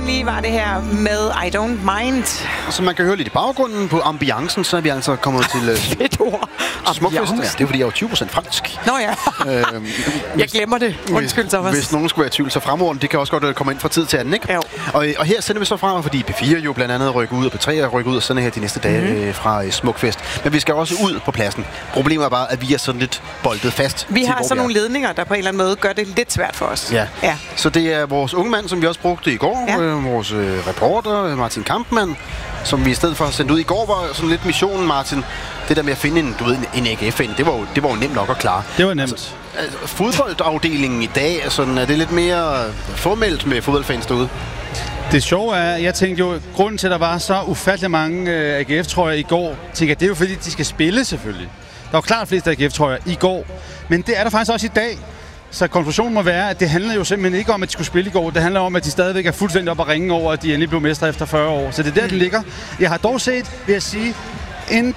John Lee var det her med I Don't Mind. Og som man kan høre lidt i baggrunden på ambiancen, så er vi altså kommet til Fedt ord. Smukfest. Ja, det er fordi, jeg er jo 20% fransk. Nå ja. Jeg glemmer det. Undskyld, Thomas. Hvis nogen skulle være i tvivl, så fremover, det kan også godt komme ind fra tid til anden, ikke? Jo. Og her sender vi så fra, fordi P4 jo blandt andet rykker ud, og P3 rykker ud og sender her de næste dage fra Smukfest. Men vi skal også ud på pladsen. Problemet er bare, at vi er sådan lidt boldet fast. Vi har sådan nogle ledninger, der på en eller anden måde gør det lidt svært for os. Ja. Så det er vores unge mand, som vi også brugte i går. Ja. Vores reporter, Martin Kampmann, som vi i stedet for har sendt ud i går, var sådan lidt missionen, Martin. Det der med at finde en AGF-fan, det var jo nemt nok at klare. Det var nemt. Altså, fodboldafdelingen i dag, sådan, er det lidt mere formelt med fodboldfans derude? Det sjove er, jeg tænkte jo, grunden til, at der var så ufattelig mange AGF-trøjer i går, tænker jeg, det er jo fordi, de skal spille selvfølgelig. Der var klart flest AGF-trøjer i går, men det er der faktisk også i dag. Så konklusionen må være, at det handler jo simpelthen ikke om, at de skulle spille i går. Det handler om, at de stadigvæk er fuldstændig op at ringe over, at de endelig blev mestre efter 40 år. Så det er der, den ligger. Jeg har dog set, vil jeg sige, en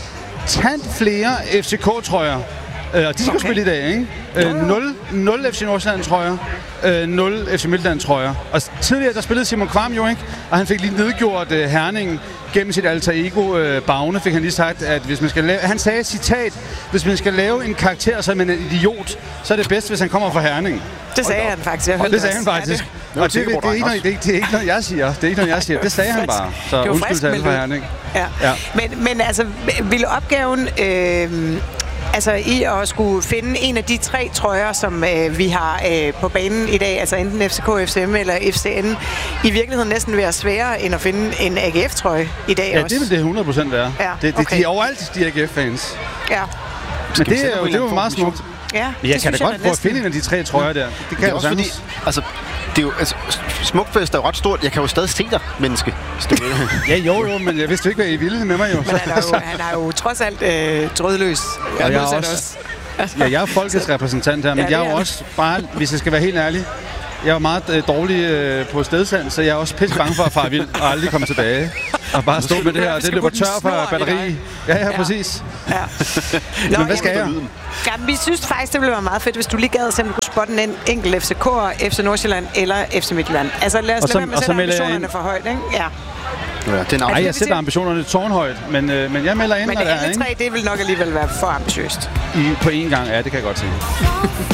flere FCK-trøjer. Og de skal spille i dag, ikke? 0 FC Nordsjælland-trøjer, 0 FC Midtjylland-trøjer. Og tidligere, der spillede Simon Kvam jo, ikke? Og han fik lige nedgjort Herning gennem sit alter ego Bagne, fik han lige sagt, at hvis man skal lave... Han sagde et citat, hvis man skal lave en karakter, så er man en idiot, så er det bedst, hvis han kommer fra Herning. Det sagde han faktisk. Det sagde han faktisk. Og det er ikke noget, jeg siger. Det er ikke noget, jeg siger. Det sagde han bare. Så undskyld til alle fra Herning. Ja. Men altså, ville opgaven... Altså i at skulle finde en af de 3 trøjer, som vi har på banen i dag, altså enten FCK, FCM eller FCN, i virkeligheden næsten være sværere end at finde en AGF-trøje i dag også. Ja, det vil det 100% være. Ja, okay. De er overalt, de AGF-fans. Ja. Men det er jo meget smukt. Ja, jeg kan da godt prøve at finde en af de 3 trøjer der. Det kan jeg også, fordi... Altså, det er jo, Smukfest er jo ret stort. Jeg kan jo stadig se dig, menneske. Ja, jo, men jeg vidste ikke, hvad I ville med mig jo. Men han er jo trods alt drødløs. Og jeg er også. Ja, jeg er folkets repræsentant her, men jeg er jo også bare, hvis jeg skal være helt ærlig, jeg er meget dårlig på stedsand, så jeg er også pisse bange for at fare vild og aldrig komme tilbage. Og bare stå med det her, og det løber tør for batteri. Ja, præcis. Ja. Men hvad skal jeg? Ja, vi synes faktisk, det ville være meget fedt, hvis du lige gad se, om du kunne spotte en enkelt FCK, FC Nordsjælland eller FC Midtjylland. Altså lad os lade være med at sætte ambitionerne for højt, ikke? Ja. Nej, jeg sætter ambitionerne tårnhøjt, men jeg melder ind, men det alle 3, det vil nok alligevel være for ambitiøst. På én gang, ja, det kan jeg godt se.